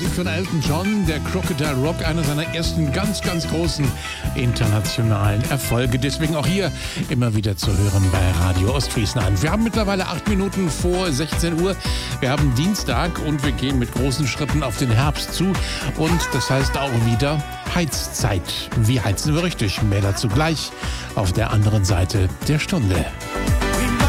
Musik von Elton John, der Crocodile Rock, einer seiner ersten ganz großen internationalen Erfolge. Deswegen auch hier immer wieder zu hören bei Radio Ostfriesland. Wir haben mittlerweile 8 Minuten vor 16 Uhr. Wir haben Dienstag und wir gehen mit großen Schritten auf den Herbst zu. Und das heißt auch wieder Heizzeit. Wie heizen wir richtig? Mehr dazu gleich auf der anderen Seite der Stunde.